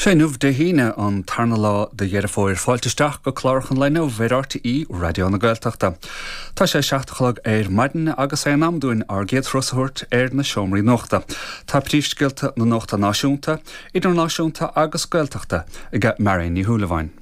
sé nuamh de híine an tarna lá de dhearafóir fáilteisteach go chlárachan lena bhéir RTE Radio na Gaeltachta. Tá sé 7 ar maidin agus é an amdúin ar géad Rosshort ar na seomraí nochta. Tá príomhscilta na nochta náisiúnta, idirnáisiúnta agus Gaeltachta i gceith Maraí ní Húlahhain.